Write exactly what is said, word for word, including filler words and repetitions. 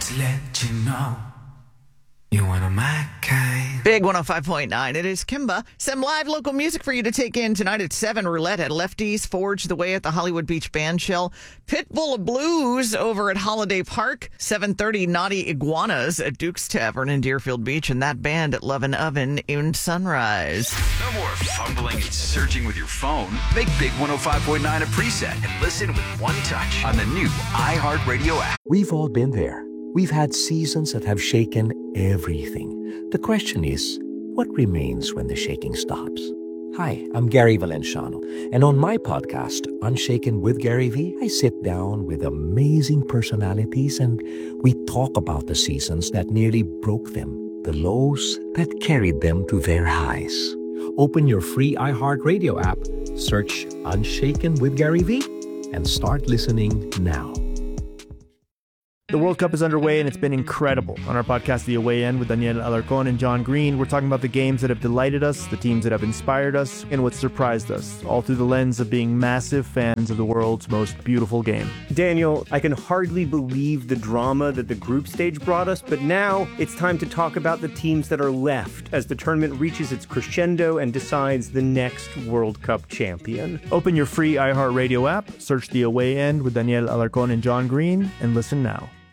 to let you know you're one of my kind. Big one oh five point nine. It is Kimba. Some live local music for you to take in tonight at seven. Roulette at Lefties. Forge the Way at the Hollywood Beach Bandshell. Pitbull of Blues over at Holiday Park. seven thirty Naughty Iguanas at Duke's Tavern in Deerfield Beach. And that band at Love and Oven in Sunrise. No more fumbling and searching with your phone. Make Big one oh five point nine a preset and listen with one touch on the new iHeartRadio app. We've all been there. We've had seasons that have shaken everything. The question is, what remains when the shaking stops? Hi, I'm Gary Valenciano, and on my podcast, Unshaken with Gary V, I sit down with amazing personalities and we talk about the seasons that nearly broke them, the lows that carried them to their highs. Open your free iHeartRadio app, search Unshaken with Gary V, and start listening now. The World Cup is underway, and it's been incredible. On our podcast, The Away End, with Daniel Alarcón and John Green, we're talking about the games that have delighted us, the teams that have inspired us, and what surprised us, all through the lens of being massive fans of the world's most beautiful game. Daniel, I can hardly believe the drama that the group stage brought us, but now it's time to talk about the teams that are left as the tournament reaches its crescendo and decides the next World Cup champion. Open your free iHeartRadio app, search The Away End with Daniel Alarcón and John Green, and listen now.